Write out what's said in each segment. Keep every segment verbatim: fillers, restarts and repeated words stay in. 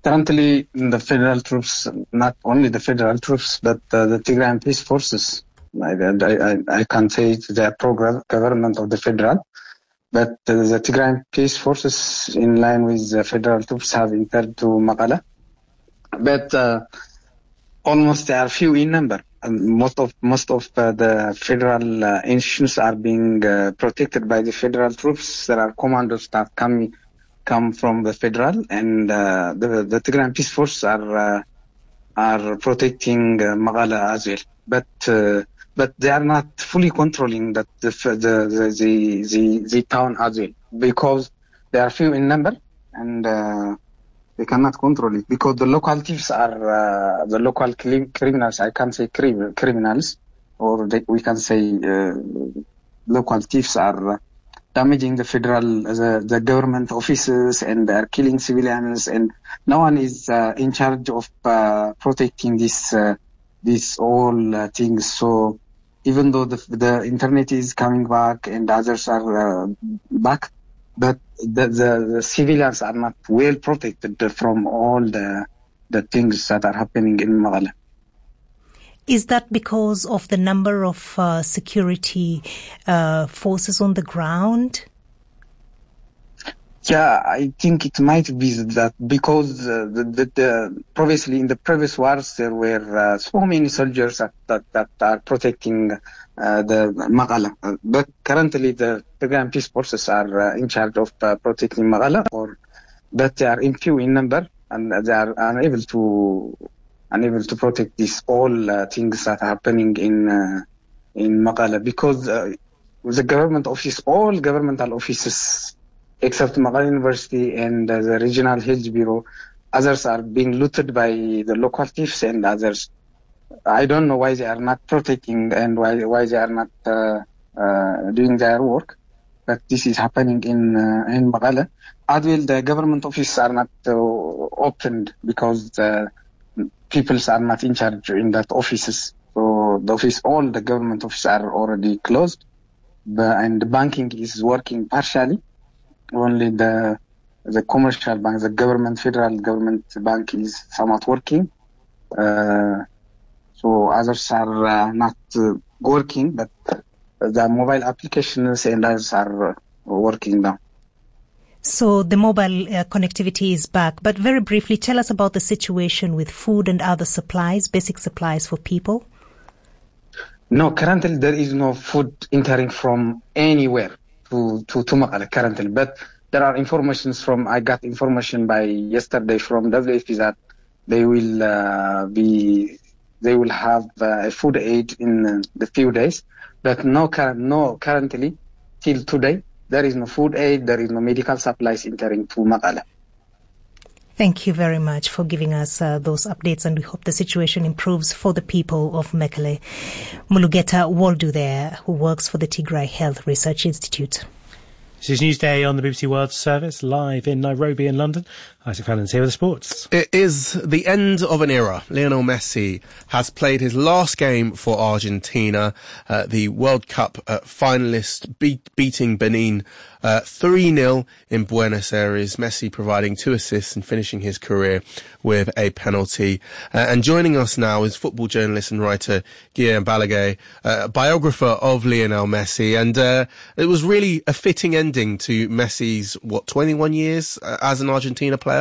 Currently, the federal troops, not only the federal troops, but uh, the Tigrayan Peace Forces, I, I, I can't say the pro-government of the federal, but uh, the Tigrayan Peace Forces, in line with the federal troops, have entered to Maqala. But uh, almost they are few in number. And most of most of uh, the federal uh, institutions are being uh, protected by the federal troops. There are commandos that come come from the federal, and uh, the the Tigrayan Peace Force are uh, are protecting uh, Maqala as well. But uh, but they are not fully controlling that the the the the, the, the town as well, because they are few in number, and uh, they cannot control it because the local thieves are uh, the local criminals. I can't say crim- criminals, or they, we can say uh, local thieves are damaging the federal, the, the government offices, and are killing civilians. And no one is uh, in charge of uh, protecting this uh, these all uh, things. So even though the the internet is coming back and others are uh, back, but the, the, the civilians are not well protected from all the the things that are happening in Maqala. Is that because of the number of uh, security uh, forces on the ground? Yeah, I think it might be that because uh, the, the, the previously in the previous wars there were uh, so many soldiers that that, that are protecting uh, the Maqala, uh, but currently the Tigrayan Peace Forces are uh, in charge of uh, protecting Maqala, or but they are in few in number and they are unable to unable to protect these all uh, things that are happening in uh, in Maqala, because uh, the government office, all governmental offices except Maqala University and uh, the Regional Health Bureau, others are being looted by the local thieves and others. I don't know why they are not protecting and why why they are not uh, uh, doing their work, but this is happening in uh, in Maqala. As well, the government offices are not uh, opened because the people are not in charge in that offices. So the office, all the government offices are already closed, but, and the banking is working partially. Only the the commercial bank, the government, federal government bank is somewhat working. Uh, so others are uh, not uh, working, but the mobile applications and others are uh, working now. So the mobile uh, connectivity is back. But very briefly, tell us about the situation with food and other supplies, basic supplies for people. No, currently there is no food entering from anywhere to, to, to Maqala currently. But there are informations from, I got information by yesterday from W F P that they will uh, be, they will have uh, a food aid in uh, the few days. But no, no, currently, till today, there is no food aid, there is no medical supplies entering to Maqala. Thank you very much for giving us uh, those updates, and we hope the situation improves for the people of Mekelle. Mulugeta Waldu there, who works for the Tigray Health Research Institute. This is Newsday on the B B C World Service, live in Nairobi and London. Isaac Fallon's here with the sports. It is the end of an era. Lionel Messi has played his last game for Argentina, uh, the World Cup uh, finalist, beat, beating Benin uh, three nil in Buenos Aires. Messi providing two assists and finishing his career with a penalty. Uh, and joining us now is football journalist and writer Guillaume Balaguer, uh, biographer of Lionel Messi. And uh, it was really a fitting ending to Messi's, what, twenty-one years uh, as an Argentina player?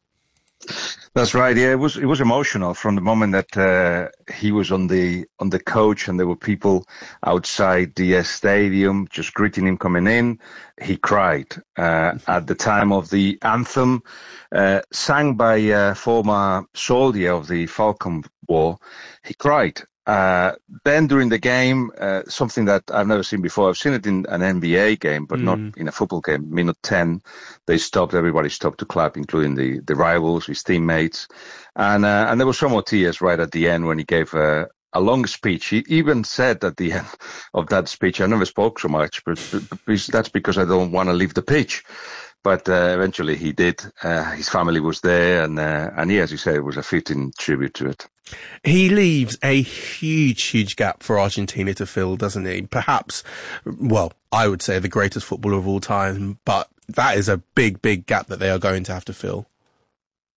That's right. Yeah, it was it was emotional from the moment that uh, he was on the on the coach, and there were people outside the uh, stadium just greeting him coming in. He cried uh, at the time of the anthem, uh, sung by a former soldier of the Falcon War. He cried. Uh, then during the game, uh, something that I've never seen before. I've seen it in an N B A game, but mm. not in a football game. Minute ten, they stopped, everybody stopped to clap, including the, the rivals, his teammates. And, uh, and there was some more tears right at the end when he gave a, a long speech. He even said at the end of that speech, I never spoke so much, but, but that's because I don't want to leave the pitch. But uh, eventually he did. Uh, his family was there, and uh, and yeah, as you say, it was a fitting tribute to it. He leaves a huge, huge gap for Argentina to fill, doesn't he? Perhaps, well, I would say the greatest footballer of all time, but that is a big, big gap that they are going to have to fill.